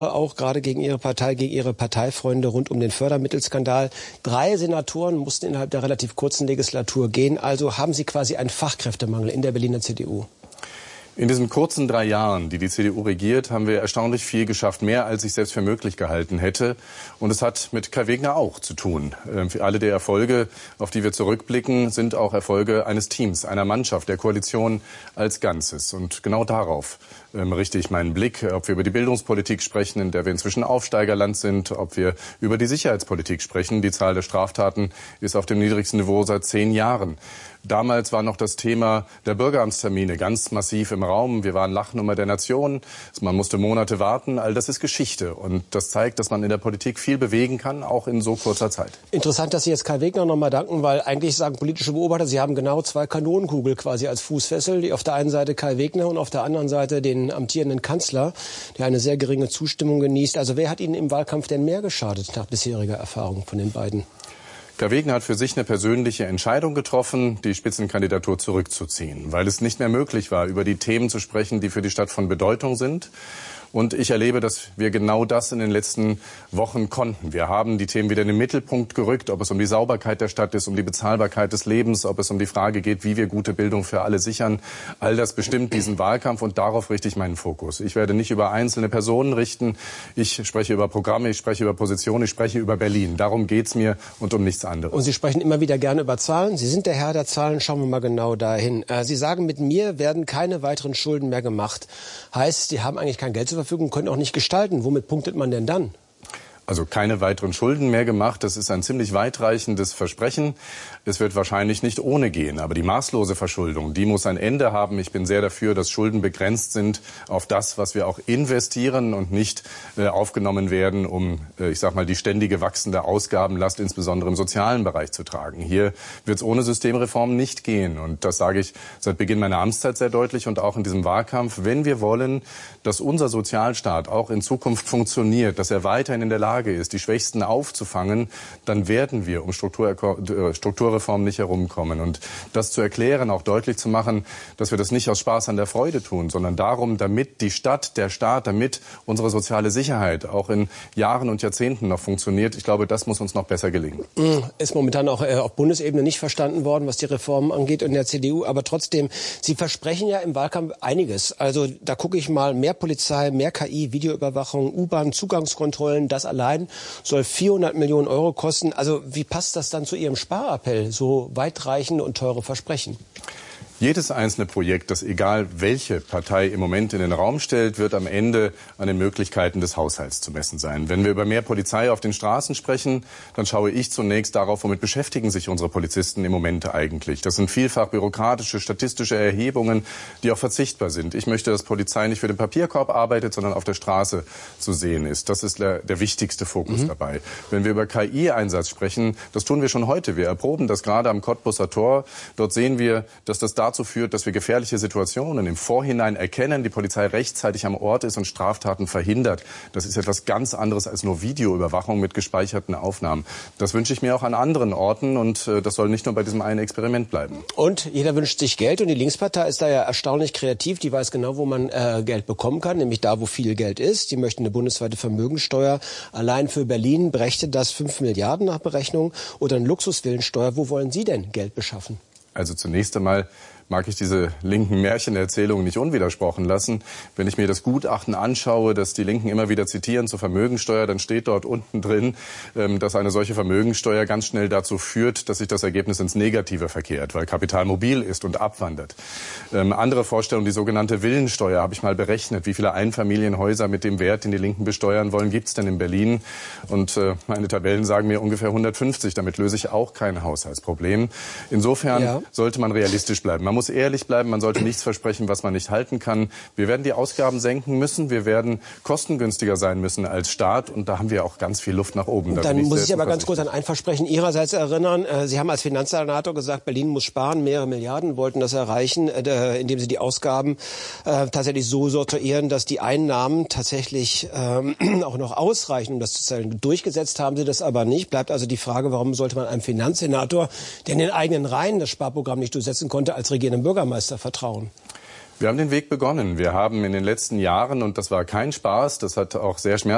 auch gerade gegen Ihre Partei, gegen Ihre Parteifreunde rund um den Fördermittelskandal. 3 Senatoren mussten innerhalb der relativ kurzen Legislatur gehen. Also haben Sie quasi einen Fachkräftemangel in der Berliner CDU? In diesen kurzen 3 Jahren, die CDU regiert, haben wir erstaunlich viel geschafft. Mehr, als ich selbst für möglich gehalten hätte. Und es hat mit Kai Wegner auch zu tun. Alle der Erfolge, auf die wir zurückblicken, sind auch Erfolge eines Teams, einer Mannschaft, der Koalition als Ganzes. Und genau darauf richte ich meinen Blick. Ob wir über die Bildungspolitik sprechen, in der wir inzwischen Aufsteigerland sind, ob wir über die Sicherheitspolitik sprechen. Die Zahl der Straftaten ist auf dem niedrigsten Niveau seit 10 Jahren. Damals war noch das Thema der Bürgeramtstermine ganz massiv im Raum. Wir waren Lachnummer der Nation. Man musste Monate warten. All das ist Geschichte. Und das zeigt, dass man in der Politik viel bewegen kann, auch in so kurzer Zeit. Interessant, dass Sie jetzt Kai Wegner noch mal danken, weil eigentlich sagen politische Beobachter, Sie haben genau 2 Kanonenkugel quasi als Fußfessel. Die auf der einen Seite Kai Wegner und auf der anderen Seite den amtierenden Kanzler, der eine sehr geringe Zustimmung genießt. Also wer hat Ihnen im Wahlkampf denn mehr geschadet nach bisheriger Erfahrung von den beiden? Kai Wegner hat für sich eine persönliche Entscheidung getroffen, die Spitzenkandidatur zurückzuziehen, weil es nicht mehr möglich war, über die Themen zu sprechen, die für die Stadt von Bedeutung sind. Und ich erlebe, dass wir genau das in den letzten Wochen konnten. Wir haben die Themen wieder in den Mittelpunkt gerückt, ob es um die Sauberkeit der Stadt ist, um die Bezahlbarkeit des Lebens, ob es um die Frage geht, wie wir gute Bildung für alle sichern. All das bestimmt diesen Wahlkampf und darauf richte ich meinen Fokus. Ich werde nicht über einzelne Personen richten. Ich spreche über Programme, ich spreche über Positionen, ich spreche über Berlin. Darum geht's mir und um nichts anderes. Und Sie sprechen immer wieder gerne über Zahlen. Sie sind der Herr der Zahlen. Schauen wir mal genau dahin. Sie sagen, mit mir werden keine weiteren Schulden mehr gemacht. Heißt, Sie haben eigentlich kein Geld zur Verfügung, können auch nicht gestalten. Womit punktet man denn dann? Also keine weiteren Schulden mehr gemacht. Das ist ein ziemlich weitreichendes Versprechen. Es wird wahrscheinlich nicht ohne gehen. Aber die maßlose Verschuldung, die muss ein Ende haben. Ich bin sehr dafür, dass Schulden begrenzt sind auf das, was wir auch investieren und nicht aufgenommen werden, um, ich sag mal, die ständige wachsende Ausgabenlast insbesondere im sozialen Bereich zu tragen. Hier wird es ohne Systemreform nicht gehen. Und das sage ich seit Beginn meiner Amtszeit sehr deutlich und auch in diesem Wahlkampf. Wenn wir wollen, dass unser Sozialstaat auch in Zukunft funktioniert, dass er weiterhin in der Lage ist, die Schwächsten aufzufangen, dann werden wir um Strukturreform nicht herumkommen. Und das zu erklären, auch deutlich zu machen, dass wir das nicht aus Spaß an der Freude tun, sondern darum, damit die Stadt, der Staat, damit unsere soziale Sicherheit auch in Jahren und Jahrzehnten noch funktioniert. Ich glaube, das muss uns noch besser gelingen. Ist momentan auch auf Bundesebene nicht verstanden worden, was die Reformen angeht in der CDU. Aber trotzdem, Sie versprechen ja im Wahlkampf einiges. Also da gucke ich mal, mehr Polizei, mehr KI, Videoüberwachung, U-Bahn-Zugangskontrollen, das allein soll 400 Millionen Euro kosten. Also wie passt das dann zu Ihrem Sparappell, so weitreichende und teure Versprechen? Jedes einzelne Projekt, das egal welche Partei im Moment in den Raum stellt, wird am Ende an den Möglichkeiten des Haushalts zu messen sein. Wenn wir über mehr Polizei auf den Straßen sprechen, dann schaue ich zunächst darauf, womit beschäftigen sich unsere Polizisten im Moment eigentlich. Das sind vielfach bürokratische, statistische Erhebungen, die auch verzichtbar sind. Ich möchte, dass Polizei nicht für den Papierkorb arbeitet, sondern auf der Straße zu sehen ist. Das ist der wichtigste Fokus dabei. Wenn wir über KI-Einsatz sprechen, das tun wir schon heute. Wir erproben das gerade am Cottbuser Tor. Dort sehen wir, dass das dazu führt, dass wir gefährliche Situationen im Vorhinein erkennen, die Polizei rechtzeitig am Ort ist und Straftaten verhindert. Das ist etwas ganz anderes als nur Videoüberwachung mit gespeicherten Aufnahmen. Das wünsche ich mir auch an anderen Orten und das soll nicht nur bei diesem einen Experiment bleiben. Und jeder wünscht sich Geld und die Linkspartei ist da ja erstaunlich kreativ. Die weiß genau, wo man Geld bekommen kann, nämlich da, wo viel Geld ist. Die möchten eine bundesweite Vermögensteuer. Allein für Berlin brächte das 5 Milliarden nach Berechnung oder eine Luxusvillensteuer. Wo wollen Sie denn Geld beschaffen? Also zunächst einmal mag ich diese linken Märchenerzählungen nicht unwidersprochen lassen. Wenn ich mir das Gutachten anschaue, das die Linken immer wieder zitieren zur Vermögensteuer, dann steht dort unten drin, dass eine solche Vermögensteuer ganz schnell dazu führt, dass sich das Ergebnis ins Negative verkehrt, weil Kapital mobil ist und abwandert. Andere Vorstellungen, die sogenannte Villensteuer, habe ich mal berechnet. Wie viele Einfamilienhäuser mit dem Wert, den die Linken besteuern wollen, gibt es denn in Berlin? Und meine Tabellen sagen mir ungefähr 150. Damit löse ich auch kein Haushaltsproblem. Insofern sollte man realistisch bleiben. Man muss ehrlich bleiben, man sollte nichts versprechen, was man nicht halten kann. Wir werden die Ausgaben senken müssen, wir werden kostengünstiger sein müssen als Staat und da haben wir auch ganz viel Luft nach oben. Dann muss ich aber ganz kurz an ein Versprechen Ihrerseits erinnern. Sie haben als Finanzsenator gesagt, Berlin muss sparen, mehrere Milliarden, wollten das erreichen, indem Sie die Ausgaben tatsächlich so sortieren, dass die Einnahmen tatsächlich auch noch ausreichen, um das zu zahlen. Durchgesetzt haben Sie das aber nicht. Bleibt also die Frage, warum sollte man einem Finanzsenator, der in den eigenen Reihen das Sparprogramm nicht durchsetzen konnte, als regierendem Bürgermeister vertrauen? Wir haben den Weg begonnen. Wir haben in den letzten Jahren, und das war kein Spaß, das hat auch sehr schmerzhaft